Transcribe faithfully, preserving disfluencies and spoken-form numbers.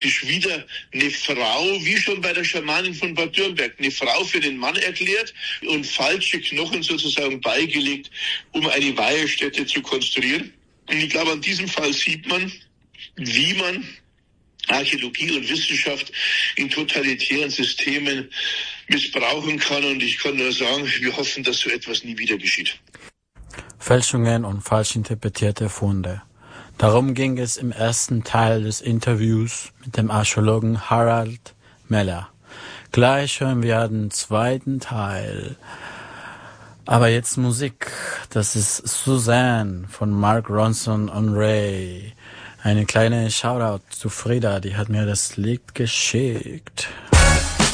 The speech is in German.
ist wieder eine Frau, wie schon bei der Schamanin von Bad Dürrenberg, eine Frau für den Mann erklärt und falsche Knochen sozusagen beigelegt, um eine Weihestätte zu konstruieren. Und ich glaube, an diesem Fall sieht man, wie man Archäologie und Wissenschaft in totalitären Systemen missbrauchen kann. Und ich kann nur sagen, wir hoffen, dass so etwas nie wieder geschieht. Fälschungen und falsch interpretierte Funde. Darum ging es im ersten Teil des Interviews mit dem Archäologen Harald Meller. Gleich hören wir den zweiten Teil. Aber jetzt Musik. Das ist Suzanne von Mark Ronson und Ray. Eine kleine Shoutout zu Frieda, die hat mir das Lied geschickt.